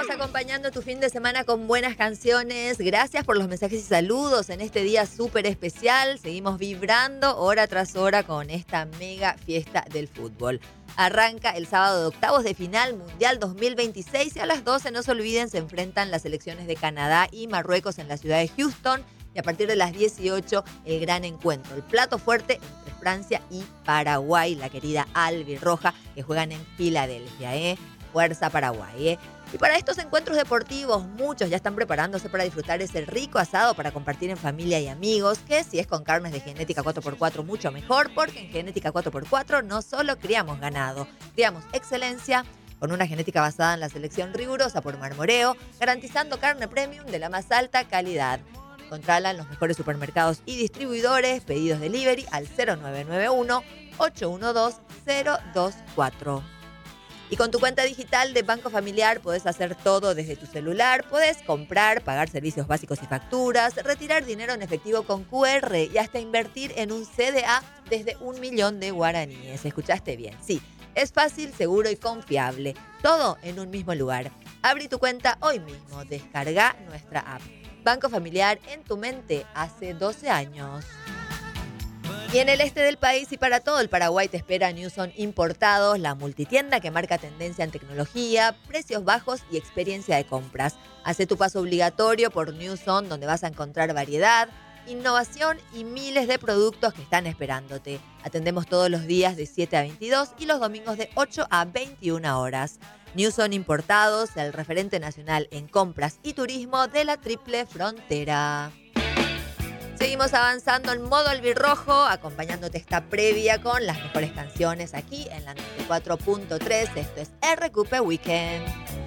Estamos acompañando tu fin de semana con buenas canciones. Gracias por los mensajes y saludos en este día súper especial. Seguimos vibrando hora tras hora con esta mega fiesta del fútbol. Arranca el sábado de octavos de final Mundial 2026 y a las 12, no se olviden, se enfrentan las selecciones de Canadá y Marruecos en la ciudad de Houston. Y a partir de las 18, el gran encuentro, el plato fuerte entre Francia y Paraguay, la querida albirroja, que juegan en Filadelfia, Fuerza Paraguay, Y para estos encuentros deportivos, muchos ya están preparándose para disfrutar ese rico asado para compartir en familia y amigos, que si es con carnes de Genética 4x4, mucho mejor, porque en Genética 4x4 no solo criamos ganado, criamos excelencia, con una genética basada en la selección rigurosa por Marmoreo, garantizando carne premium de la más alta calidad. Encontrala en los mejores supermercados y distribuidores. Pedidos delivery al 0991-812-024. Y con tu cuenta digital de Banco Familiar podés hacer todo desde tu celular. Podés comprar, pagar servicios básicos y facturas, retirar dinero en efectivo con QR y hasta invertir en un CDA desde 1.000.000 de guaraníes. ¿Escuchaste bien? Sí, es fácil, seguro y confiable. Todo en un mismo lugar. Abrí tu cuenta hoy mismo. Descarga nuestra app. Banco Familiar, en tu mente, hace 12 años. Y en el este del país y para todo el Paraguay te espera Newson Importados, la multitienda que marca tendencia en tecnología, precios bajos y experiencia de compras. Hace tu paso obligatorio por Newson, donde vas a encontrar variedad, innovación y miles de productos que están esperándote. Atendemos todos los días de 7 a 22 y los domingos de 8 a 21 horas. Newson Importados, el referente nacional en compras y turismo de la Triple Frontera. Seguimos avanzando en modo albirrojo, acompañándote esta previa con las mejores canciones aquí en la 94.3. Esto es RQP Weekend.